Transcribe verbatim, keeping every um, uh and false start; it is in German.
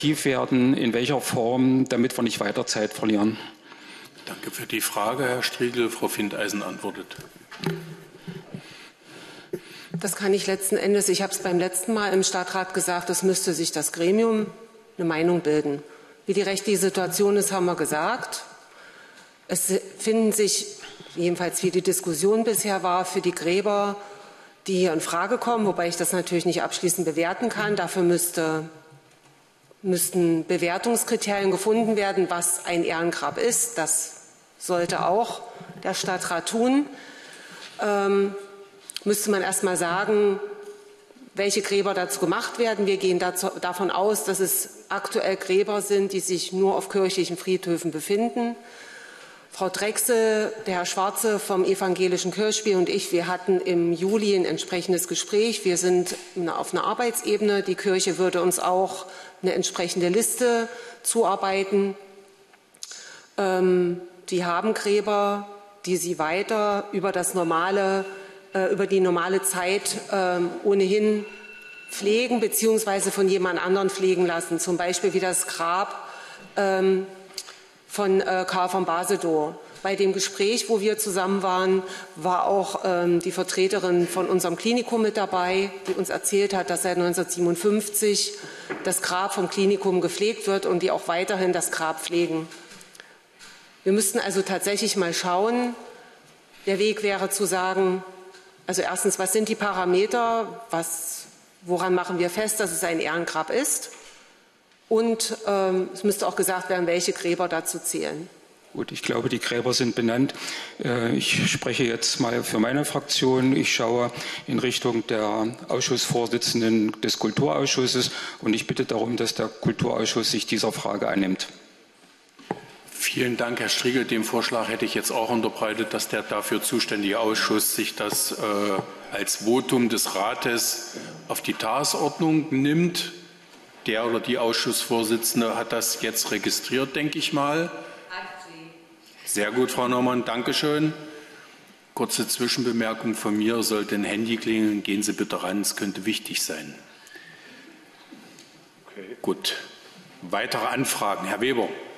werden, in welcher Form, damit wir nicht weiter Zeit verlieren? Danke für die Frage, Herr Striegel. Frau Findeisen antwortet. Das kann ich letzten Endes, ich habe es beim letzten Mal im Stadtrat gesagt, es müsste sich das Gremium eine Meinung bilden. Wie die rechtliche Situation ist, haben wir gesagt. Es finden sich, jedenfalls wie die Diskussion bisher war, für die Gräber, die hier in Frage kommen, wobei ich das natürlich nicht abschließend bewerten kann. Dafür müsste, müssten Bewertungskriterien gefunden werden, was ein Ehrengrab ist. Das sollte auch der Stadtrat tun. Ähm, müsste man erst mal sagen, welche Gräber dazu gemacht werden. Wir gehen dazu, davon aus, dass es aktuell Gräber sind, die sich nur auf kirchlichen Friedhöfen befinden. Frau Drechsel, der Herr Schwarze vom Evangelischen Kirchspiel und ich, wir hatten im Juli ein entsprechendes Gespräch. Wir sind auf einer Arbeitsebene. Die Kirche würde uns auch eine entsprechende Liste zuarbeiten. Ähm, die haben Gräber, die sie weiter über das normale über die normale Zeit ähm, ohnehin pflegen bzw. von jemand anderen pflegen lassen. Zum Beispiel wie das Grab ähm, von äh, Karl von Basedow. Bei dem Gespräch, wo wir zusammen waren, war auch ähm, die Vertreterin von unserem Klinikum mit dabei, die uns erzählt hat, dass seit neunzehnhundertsiebenundfünfzig das Grab vom Klinikum gepflegt wird und die auch weiterhin das Grab pflegen. Wir müssten also tatsächlich mal schauen. Der Weg wäre zu sagen, also erstens, was sind die Parameter, was, woran machen wir fest, dass es ein Ehrengrab ist? Und ähm, es müsste auch gesagt werden, welche Gräber dazu zählen. Gut, ich glaube, die Gräber sind benannt. Ich spreche jetzt mal für meine Fraktion. Ich schaue in Richtung der Ausschussvorsitzenden des Kulturausschusses und ich bitte darum, dass der Kulturausschuss sich dieser Frage annimmt. Vielen Dank, Herr Striegel. Den Vorschlag hätte ich jetzt auch unterbreitet, dass der dafür zuständige Ausschuss sich das äh, als Votum des Rates auf die Tagesordnung nimmt. Der oder die Ausschussvorsitzende hat das jetzt registriert, denke ich mal. Sehr gut, Frau Naumann, danke schön. Kurze Zwischenbemerkung von mir. Sollte ein Handy klingeln, gehen Sie bitte ran, es könnte wichtig sein. Okay. Gut. Weitere Anfragen, Herr Weber.